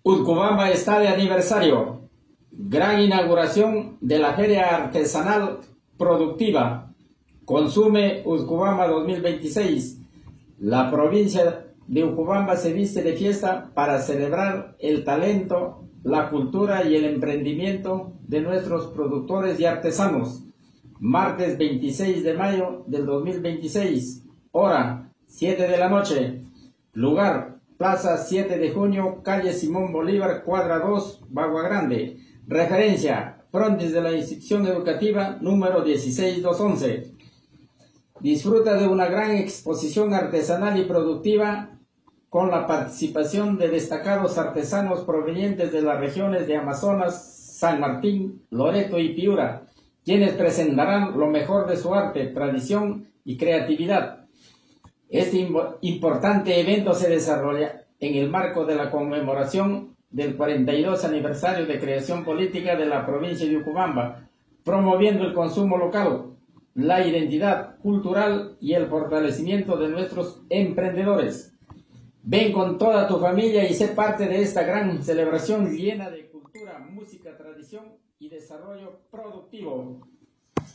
Utcubamba está de aniversario. Gran inauguración de la Feria Artesanal Productiva. Consume Utcubamba 2026. La provincia de Utcubamba se viste de fiesta para celebrar el talento, la cultura y el emprendimiento de nuestros productores y artesanos. Martes 26 de mayo del 2026. Hora 7 de la noche. Lugar: Plaza 7 de junio, calle Simón Bolívar, cuadra 2, Bagua Grande. Referencia: frontis de la institución educativa número 16211. Disfruta de una gran exposición artesanal y productiva con la participación de destacados artesanos provenientes de las regiones de Amazonas, San Martín, Loreto y Piura, quienes presentarán lo mejor de su arte, tradición y creatividad. Este importante evento se desarrolla en el marco de la conmemoración del 42 aniversario de creación política de la provincia de Utcubamba, promoviendo el consumo local, la identidad cultural y el fortalecimiento de nuestros emprendedores. Ven con toda tu familia y sé parte de esta gran celebración llena de cultura, música, tradición y desarrollo productivo.